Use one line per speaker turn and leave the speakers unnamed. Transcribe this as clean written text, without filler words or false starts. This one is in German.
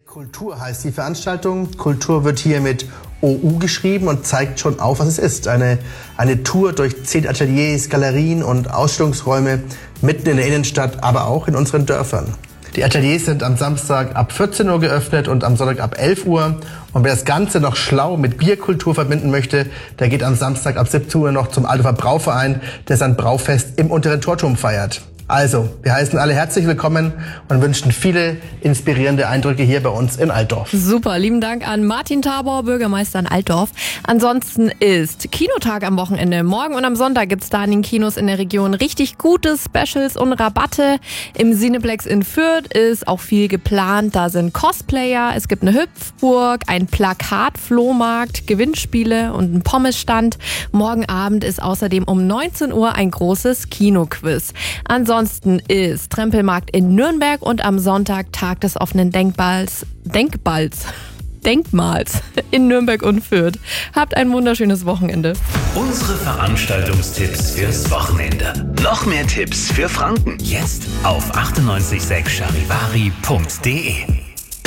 Kultur heißt die Veranstaltung. Kultur wird hier mit OU geschrieben und zeigt schon auf, was es ist. Eine Tour durch 10 Ateliers, Galerien und Ausstellungsräume mitten in der Innenstadt, aber auch in unseren Dörfern. Die Ateliers sind am Samstag ab 14 Uhr geöffnet und am Sonntag ab 11 Uhr. Und wer das Ganze noch schlau mit Bierkultur verbinden möchte, der geht am Samstag ab 17 Uhr noch zum Altdorfer Brauverein, der sein Braufest im Unteren Torturm feiert. Also, wir heißen alle herzlich willkommen und wünschen viele inspirierende Eindrücke hier bei uns in Altdorf.
Super, lieben Dank an Martin Tabor, Bürgermeister in Altdorf. Ansonsten ist Kinotag am Wochenende. Morgen und am Sonntag gibt's da in den Kinos in der Region richtig gute Specials und Rabatte. Im Cineplex in Fürth ist auch viel geplant. Da sind Cosplayer, es gibt eine Hüpfburg, ein Plakat-Flohmarkt, Gewinnspiele und ein Pommesstand. Morgen Abend ist außerdem um 19 Uhr ein großes Kinoquiz. Ansonsten ist Trempelmarkt in Nürnberg und am Sonntag Tag des offenen Denkmals in Nürnberg und Fürth. Habt ein wunderschönes Wochenende.
Unsere Veranstaltungstipps fürs Wochenende. Noch mehr Tipps für Franken. Jetzt auf 986charivari.de.